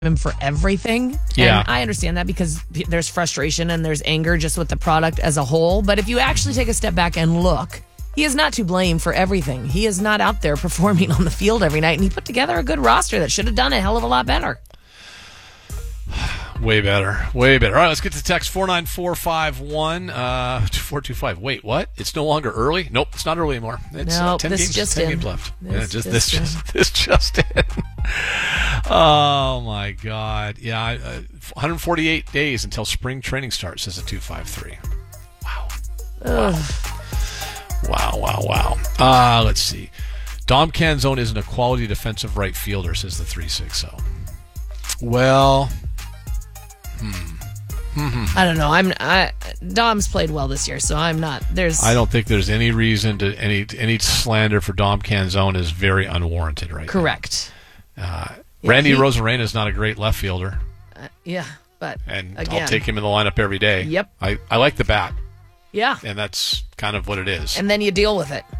him for everything. Yeah. And I understand that because there's frustration and there's anger just with the product as a whole. But if you actually take a step back and look, he is not to blame for everything. He is not out there performing on the field every night. And he put together a good roster that should have done a hell of a lot better. Way better. Way better. All right, let's get to text 49451 425. Wait, what? It's no longer early? Nope, it's not early anymore. It's Nope, 10 this games, just 10 in. games left. This just in. Oh, my God. Yeah, 148 days until spring training starts, says a 253. Wow. Wow. Let's see. Dom Canzone isn't a quality defensive right fielder, says the 360. Well, I don't know. Dom's played well this year, so I'm not. I don't think there's any reason to any slander for Dom Canzone is very unwarranted right correct. now. Randy Rosarena is not a great left fielder. But and again, I'll take him in the lineup every day. Yep. I like the bat. Yeah. And that's kind of what it is. And then you deal with it.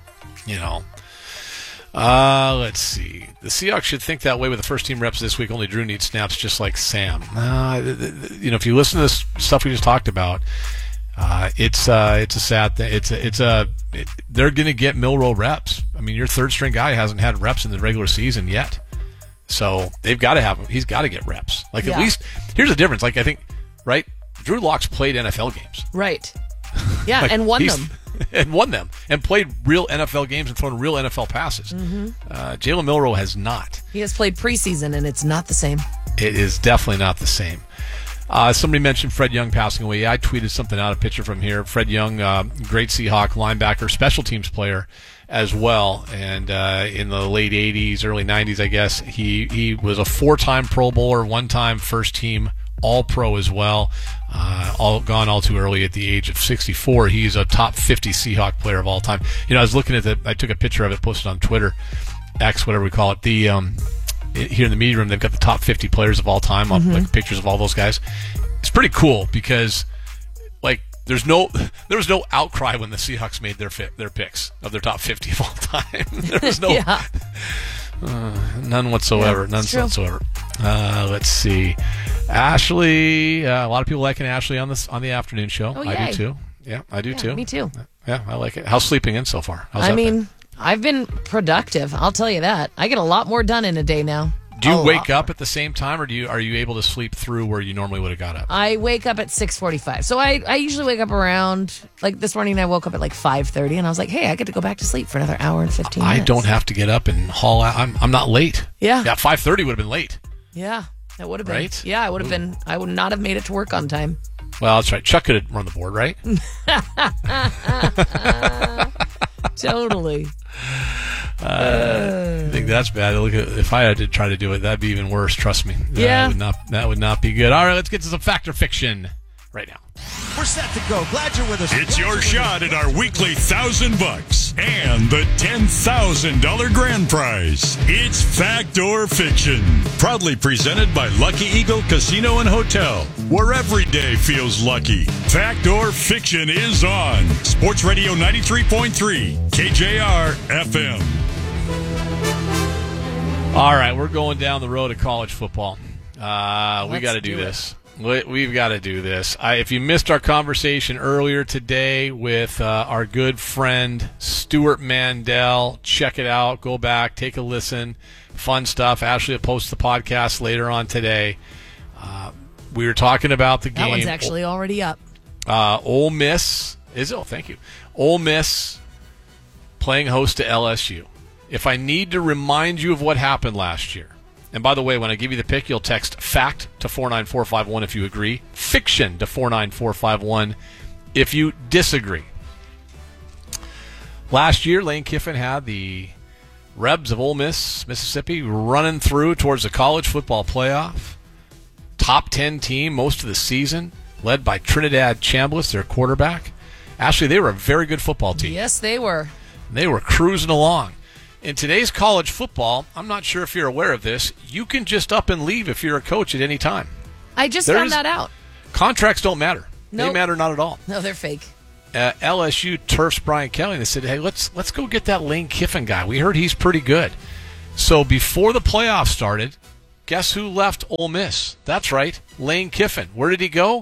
Let's see. The Seahawks should think that way with the first team reps this week. Only Drew needs snaps just like Sam. If you listen to this stuff we just talked about, it's a sad thing. They're going to get Milroe reps. I mean, your third string guy hasn't had reps in the regular season yet. So they've got to have him. He's got to get reps. At least, here's the difference. I think, right? Drew Lock's played NFL games. Right. Yeah, and won them. And won them. And played real NFL games and thrown real NFL passes. Mm-hmm. Jalen Milroe has not. He has played preseason, and it's not the same. It is definitely not the same. Somebody mentioned Fred Young passing away. Yeah, I tweeted something out, a picture from here. Fred Young, great Seahawk linebacker, special teams player as well. And in the late 80s, early 90s, I guess, he was a 4-time Pro Bowler, 1-time first team All-Pro as well. Gone all too early at the age of 64. He's a top 50 Seahawk player of all time. I was looking at I took a picture of it, posted on Twitter, X, whatever we call it. Here in the media room, they've got the top 50 players of all time, like pictures of all those guys. It's pretty cool because, there was no outcry when the Seahawks made their picks of their top 50 of all time. There was no, none whatsoever. Yeah, none whatsoever. Let's see, Ashley. A lot of people liking Ashley on the afternoon show. Oh, I do too. Yeah, I do too. Me too. Yeah, I like it. How's sleeping in so far? I've been productive. I'll tell you that. I get a lot more done in a day now. Do you wake up at the same time, or are you able to sleep through where you normally would have got up? I wake up at 6:45. So I usually wake up around, this morning I woke up at 5:30, and I was like, hey, I get to go back to sleep for another hour and 15 minutes. I don't have to get up and haul out. I'm not late. Yeah. Yeah, 5:30 would have been late. Yeah, that would have been. Right? Yeah, I would have been. I would not have made it to work on time. Well, that's right. Chuck could have run the board, right? Totally. I think that's bad. If I had to try to do it, that'd be even worse. Trust me. Yeah. That would not be good. All right, let's get to some fact or fiction right now. We're set to go. Glad you're with us. It's your shot at our weekly $1,000 and the $10,000 grand prize. It's Fact or Fiction. Proudly presented by Lucky Eagle Casino and Hotel, where every day feels lucky. Fact or Fiction is on Sports Radio 93.3 KJR FM. All right, we're going down the road to college football. We got to do this. We've got to do this. If you missed our conversation earlier today with our good friend Stuart Mandel, check it out. Go back, take a listen. Fun stuff. Ashley will post the podcast later on today. We were talking about the game. That one's actually already up. Ole Miss. Thank you. Ole Miss playing host to LSU. If I need to remind you of what happened last year, and by the way, when I give you the pick, you'll text FACT to 49451 if you agree, fiction to 49451 if you disagree. Last year, Lane Kiffin had the Rebs of Ole Miss, Mississippi, running through towards the college football playoff. Top 10 team most of the season, led by Trinidad Chambliss, their quarterback. Actually, they were a very good football team. Yes, they were. They were cruising along. In today's college football, I'm not sure if you're aware of this, you can just up and leave if you're a coach at any time. I just found that out. Contracts don't matter. Nope. They matter not at all. No, they're fake. LSU turfs Brian Kelly, and they said, hey, let's go get that Lane Kiffin guy. We heard he's pretty good. So before the playoffs started, Guess who left Ole Miss? That's right, Lane Kiffin. Where did he go?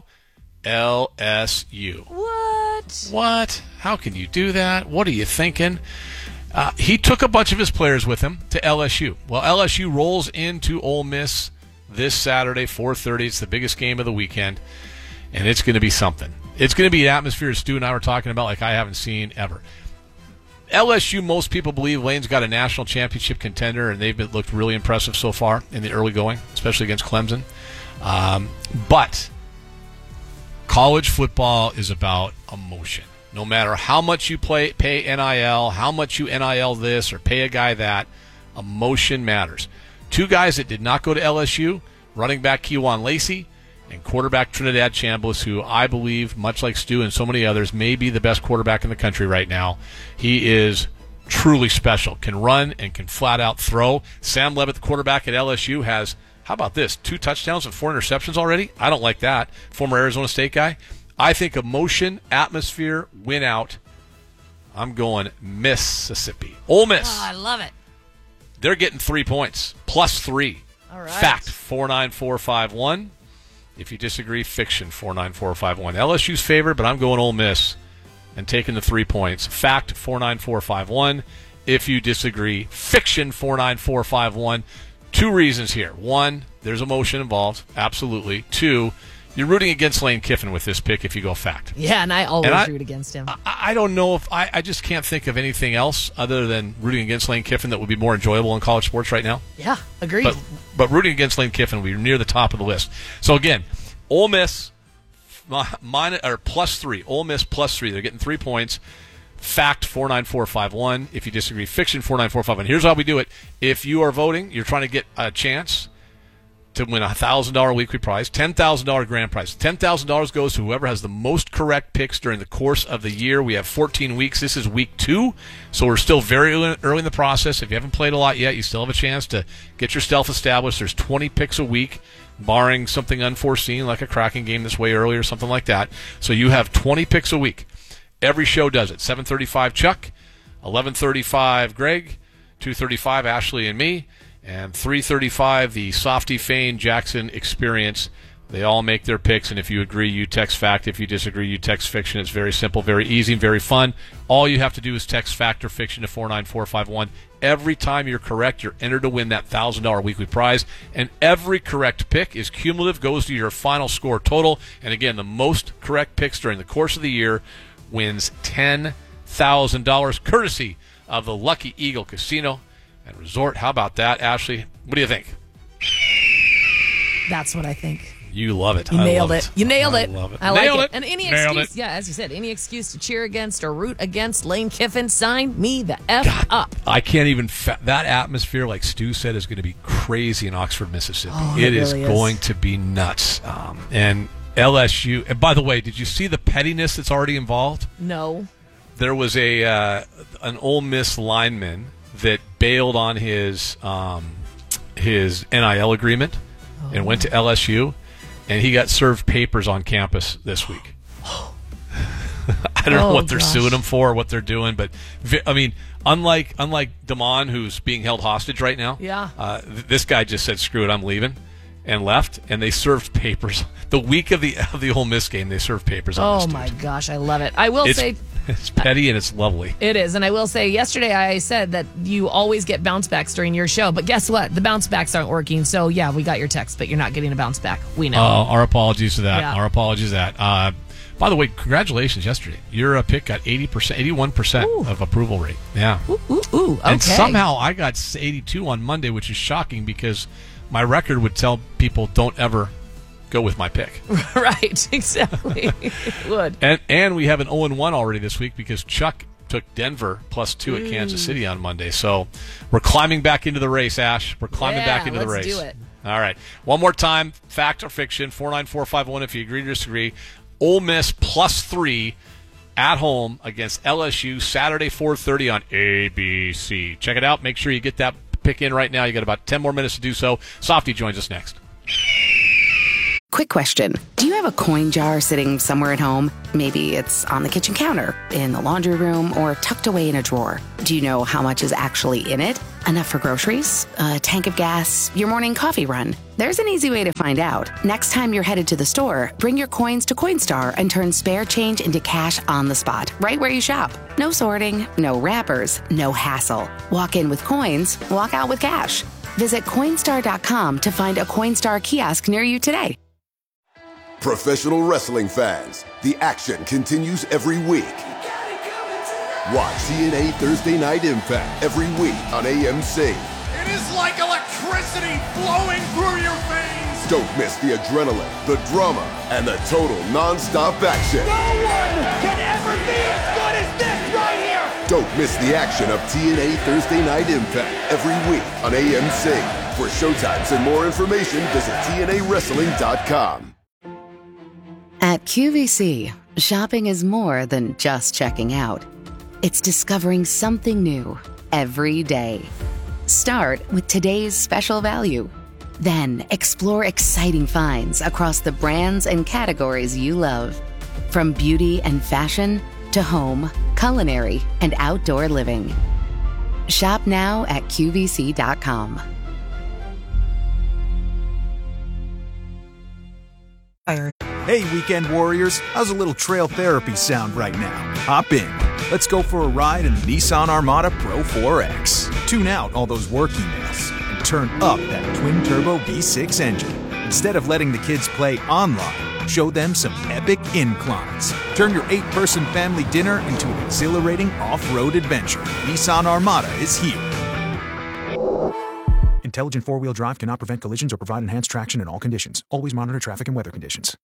LSU. What? How can you do that? What are you thinking? He took a bunch of his players with him to LSU. Well, LSU rolls into Ole Miss this Saturday, 4:30. It's the biggest game of the weekend, and it's going to be something. It's going to be an atmosphere Stu and I were talking about like I haven't seen ever. LSU, most people believe Lane's got a national championship contender, and they've looked really impressive so far in the early going, especially against Clemson. But college football is about emotion. No matter how much you pay NIL, how much you NIL this or pay a guy that, emotion matters. Two guys that did not go to LSU, running back Kejuan Lacey and quarterback Trinidad Chambliss, who I believe, much like Stu and so many others, may be the best quarterback in the country right now. He is truly special, can run and can flat out throw. Sam Levitt, the quarterback at LSU, has, how about this, 2 touchdowns and 4 interceptions already? I don't like that. Former Arizona State guy. I think emotion, atmosphere, win out. I'm going Mississippi. Ole Miss. Oh, I love it. They're getting 3 points, plus 3. All right. Fact, 49451. If you disagree, fiction, 49451. LSU's favored, but I'm going Ole Miss and taking the 3 points. Fact, 49451. If you disagree, fiction, 49451. 2 reasons here. 1, there's emotion involved. Absolutely. 2, you're rooting against Lane Kiffin with this pick if you go fact. Yeah, and I always root against him. I don't know if I just can't think of anything else other than rooting against Lane Kiffin that would be more enjoyable in college sports right now. Yeah, agreed. But rooting against Lane Kiffin will be near the top of the list. So again, Ole Miss plus 3. Ole Miss plus 3. They're getting 3 points. Fact, 49451. If you disagree, fiction, 49451. Here's how we do it. If you are voting, you're trying to get a chance to win a $1,000 weekly prize, $10,000 grand prize. $10,000 goes to whoever has the most correct picks during the course of the year. We have 14 weeks. This is week 2, so we're still very early in the process. If you haven't played a lot yet, you still have a chance to get yourself established. There's 20 picks a week, barring something unforeseen like a Kraken game this way early or something like that. So you have 20 picks a week. Every show does it. 7:35 Chuck, 11:35 Greg, 2:35 Ashley and me, and 3:35 the Softy Fane Jackson Experience. They all make their picks, and if you agree, you text fact. If you disagree, you text fiction. It's very simple, very easy, very fun. All you have to do is text fact or fiction to 49451. Every time you're correct, you're entered to win that $1,000 weekly prize, and every correct pick is cumulative, goes to your final score total. And again, the most correct picks during the course of the year wins $10,000, courtesy of the Lucky Eagle Casino and Resort. How about that, Ashley? What do you think? That's what I think. You love it. You nailed it. You nailed it. I love it. I like Nailed it. And any excuse, yeah, as you said, any excuse to cheer against or root against Lane Kiffin, sign me the F up. I can't even. That atmosphere, like Stu said, is going to be crazy in Oxford, Mississippi. Oh, it is really going to be nuts. And LSU. And by the way, did you see the pettiness that's already involved? No. There was an Ole Miss lineman that bailed on his NIL agreement and went to LSU, and he got served papers on campus this week. I don't know what they're suing him for, or what they're doing, but I mean, unlike Damon, who's being held hostage right now, this guy just said, "Screw it, I'm leaving," and left. And they served papers the week of the Ole Miss game. They served papers on this dude. Oh my gosh, I love it. I will say. It's petty and it's lovely. It is. And I will say, yesterday I said that you always get bounce backs during your show. But guess what? The bounce backs aren't working. So, yeah, we got your text, but you're not getting a bounce back. We know. Our apologies to that. Yeah. Our apologies to that. By the way, congratulations yesterday. Your pick got 81% of approval rate. Yeah. Ooh, okay. And somehow I got 82 on Monday, which is shocking because my record would tell people don't ever go with my pick. Right, exactly. It would. And we have an 0-1 already this week because Chuck took Denver +2 at Kansas City on Monday. So we're climbing back into the race, Ash. We're climbing back into the race. Let's do it. All right. One more time, fact or fiction, 49451 if you agree or disagree. Ole Miss +3 at home against LSU Saturday 4:30 on ABC. Check it out. Make sure you get that pick in right now. You got about 10 more minutes to do so. Softy joins us next. Quick question. Do you have a coin jar sitting somewhere at home? Maybe it's on the kitchen counter, in the laundry room, or tucked away in a drawer. Do you know how much is actually in it? Enough for groceries? A tank of gas? Your morning coffee run? There's an easy way to find out. Next time you're headed to the store, bring your coins to Coinstar and turn spare change into cash on the spot, right where you shop. No sorting, no wrappers, no hassle. Walk in with coins, walk out with cash. Visit Coinstar.com to find a Coinstar kiosk near you today. Professional wrestling fans, the action continues every week. Watch TNA Thursday Night Impact every week on AMC. It is like electricity flowing through your veins. Don't miss the adrenaline, the drama, and the total non-stop action. No one can ever be as good as this right here. Don't miss the action of TNA Thursday Night Impact every week on AMC. For showtimes and more information, visit TNAWrestling.com. At QVC, shopping is more than just checking out. It's discovering something new every day. Start with today's special value. Then explore exciting finds across the brands and categories you love. From beauty and fashion to home, culinary, and outdoor living. Shop now at QVC.com. Hey, weekend warriors, how's a little trail therapy sound right now? Hop in. Let's go for a ride in the Nissan Armada Pro 4X. Tune out all those work emails and turn up that twin-turbo V6 engine. Instead of letting the kids play online, show them some epic inclines. Turn your 8-person family dinner into an exhilarating off-road adventure. Nissan Armada is here. Intelligent four-wheel drive cannot prevent collisions or provide enhanced traction in all conditions. Always monitor traffic and weather conditions.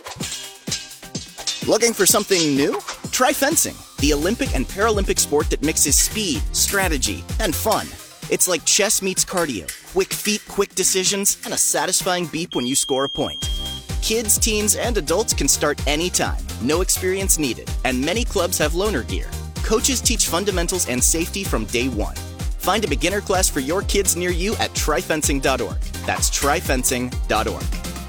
Looking for something new? Try fencing, the Olympic and Paralympic sport that mixes speed, strategy, and fun. It's like chess meets cardio. Quick feet, quick decisions, and a satisfying beep when you score a point. Kids, teens, and adults can start anytime. No experience needed. And many clubs have loaner gear. Coaches teach fundamentals and safety from day one. Find a beginner class for your kids near you at tryfencing.org. That's tryfencing.org.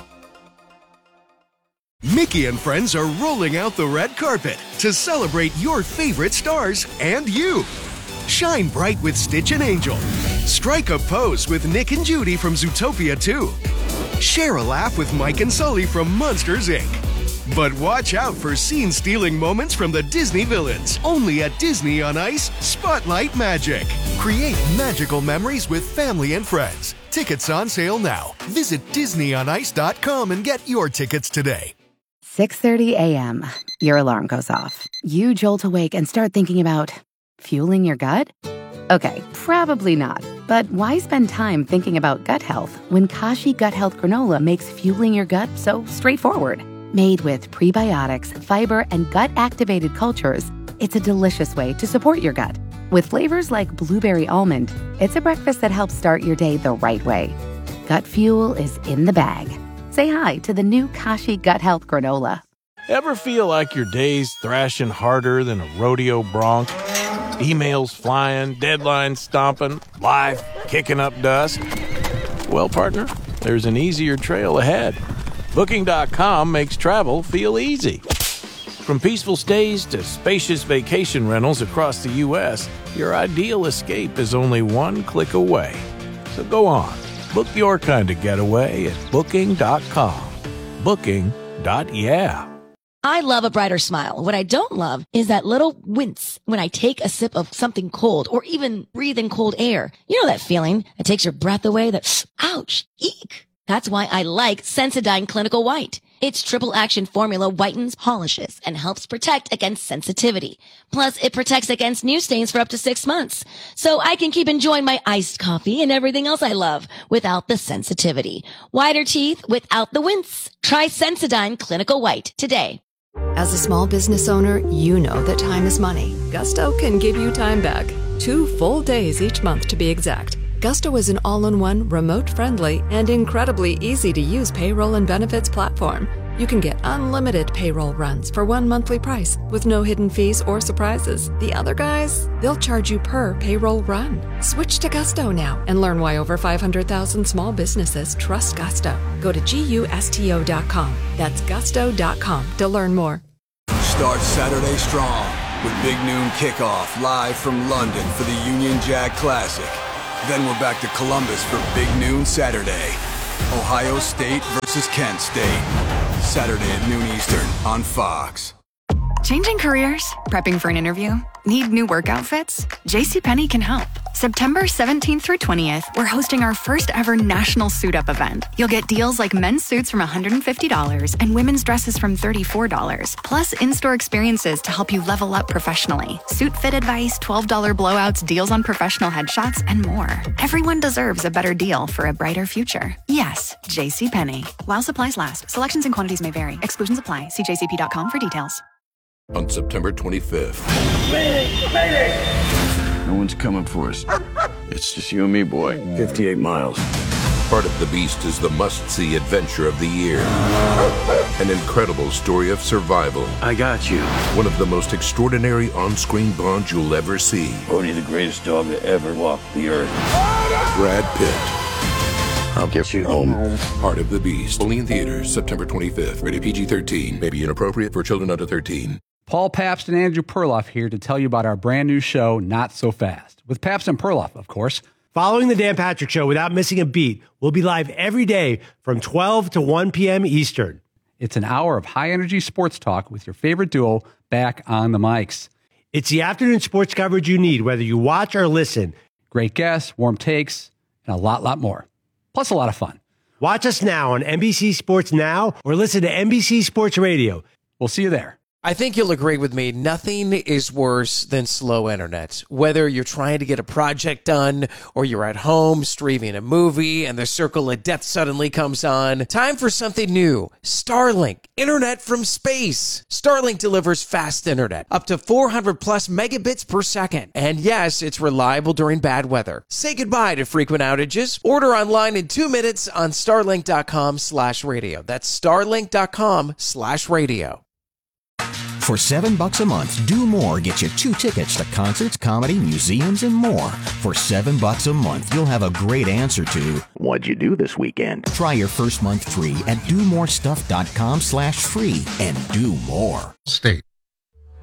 Mickey and friends are rolling out the red carpet to celebrate your favorite stars and you. Shine bright with Stitch and Angel. Strike a pose with Nick and Judy from Zootopia 2. Share a laugh with Mike and Sully from Monsters, Inc. But watch out for scene-stealing moments from the Disney villains. Only at Disney on Ice Spotlight Magic. Create magical memories with family and friends. Tickets on sale now. Visit DisneyOnIce.com and get your tickets today. 6:30 a.m. Your alarm goes off. You jolt awake and start thinking about fueling your gut? Okay, probably not. But why spend time thinking about gut health when Kashi Gut Health Granola makes fueling your gut so straightforward? Made with prebiotics, fiber, and gut-activated cultures, it's a delicious way to support your gut. With flavors like blueberry almond, it's a breakfast that helps start your day the right way. Gut fuel is in the bag. Say hi to the new Kashi Gut Health Granola. Ever feel like your day's thrashing harder than a rodeo bronc? Emails flying, deadlines stomping, life kicking up dust? Well, partner, there's an easier trail ahead. Booking.com makes travel feel easy. From peaceful stays to spacious vacation rentals across the U.S., your ideal escape is only one click away. So go on. Book your kind of getaway at Booking.com. Booking.yeah. I love a brighter smile. What I don't love is that little wince when I take a sip of something cold or even breathe in cold air. You know that feeling that takes your breath away, that ouch, eek. That's why I like Sensodyne Clinical White. Its triple action formula whitens, polishes, and helps protect against sensitivity. Plus, it protects against new stains for up to 6 months. So I can keep enjoying my iced coffee and everything else I love without the sensitivity. Whiter teeth without the wince. Try Sensodyne Clinical White today. As a small business owner, you know that time is money. Gusto can give you time back. 2 full days each month to be exact. Gusto is an all-in-one, remote-friendly, and incredibly easy-to-use payroll and benefits platform. You can get unlimited payroll runs for one monthly price with no hidden fees or surprises. The other guys, they'll charge you per payroll run. Switch to Gusto now and learn why over 500,000 small businesses trust Gusto. Go to GUSTO.com. That's gusto.com to learn more. Start Saturday strong with Big Noon Kickoff live from London for the Union Jack Classic. Then we're back to Columbus for Big Noon Saturday. Ohio State versus Kent State. Saturday at noon Eastern on Fox. Changing careers? Prepping for an interview? Need new work outfits? JCPenney can help. September 17th through 20th, we're hosting our first ever national suit up event. You'll get deals like men's suits from $150 and women's dresses from $34, plus in-store experiences to help you level up professionally. Suit fit advice, $12 blowouts, deals on professional headshots, and more. Everyone deserves a better deal for a brighter future. Yes, JCPenney. While supplies last, selections and quantities may vary. Exclusions apply. See jcp.com for details. On September 25th. No one's coming for us. It's just you and me, boy. 58 miles. Part of the Beast is the must-see adventure of the year. An incredible story of survival. I got you. One of the most extraordinary on-screen bonds you'll ever see. Bodhi, the greatest dog that ever walked the earth. Brad Pitt. I'll get you home. Part of the Beast. Only in theaters, September 25th. Rated PG-13. May be inappropriate for children under 13. Paul Pabst and Andrew Perloff here to tell you about our brand new show, Not So Fast, with Pabst and Perloff, of course. Following the Dan Patrick Show without missing a beat, we'll be live every day from 12 to 1 p.m. Eastern. It's an hour of high-energy sports talk with your favorite duo back on the mics. It's the afternoon sports coverage you need, whether you watch or listen. Great guests, warm takes, and a lot more. Plus a lot of fun. Watch us now on NBC Sports Now or listen to NBC Sports Radio. We'll see you there. I think you'll agree with me. Nothing is worse than slow internet. Whether you're trying to get a project done or you're at home streaming a movie and the circle of death suddenly comes on. Time for something new. Starlink. Internet from space. Starlink delivers fast internet. Up to 400 plus megabits per second. And yes, it's reliable during bad weather. Say goodbye to frequent outages. Order online in 2 minutes on starlink.com/radio. That's starlink.com/radio. For $7 a month, Do More gets you 2 tickets to concerts, comedy, museums, and more. For $7 a month, you'll have a great answer to what'd you do this weekend? Try your first month free at domorestuff.com/free and do more. State.